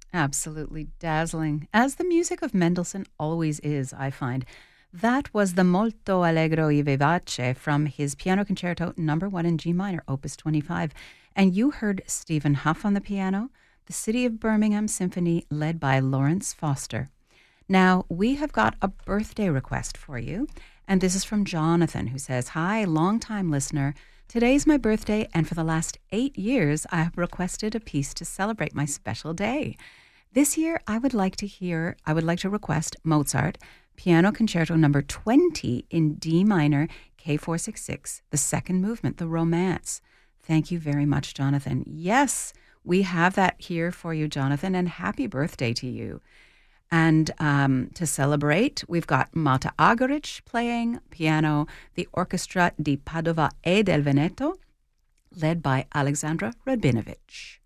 Absolutely dazzling, as the music of Mendelssohn always is, I find. That was the Molto Allegro e Vivace from his Piano Concerto Number 1 in G minor, Opus 25. And you heard Stephen Huff on the piano, the City of Birmingham Symphony, led by Lawrence Foster. Now, we have got a birthday request for you, and this is from Jonathan, who says, "Hi, long-time listener. Today's my birthday, and for the last 8 years, I have requested a piece to celebrate my special day. This year, I would like to request Mozart, Piano Concerto Number 20 in D minor, K466, the second movement, the Romance." Thank you very much, Jonathan. Yes, we have that here for you, Jonathan, and happy birthday to you. And to celebrate, we've got Mata Agaric playing piano, the Orchestra di Padova e del Veneto, led by Alexandra Radbinovic.